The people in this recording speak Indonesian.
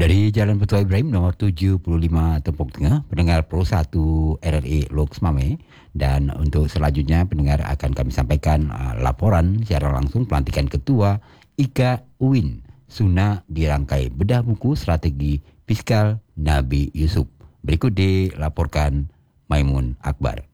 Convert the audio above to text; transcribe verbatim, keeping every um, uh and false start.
Dari Jalan Petua Ibrahim nomor tujuh puluh lima Tepok Tengah, pendengar Pro satu R R I Loks Mame. Dan untuk selanjutnya pendengar akan kami sampaikan uh, laporan secara langsung pelantikan Ketua Ika Uin Suna dirangkai bedah buku strategi fiskal Nabi Yusuf. Berikut dilaporkan Maimun Akbar.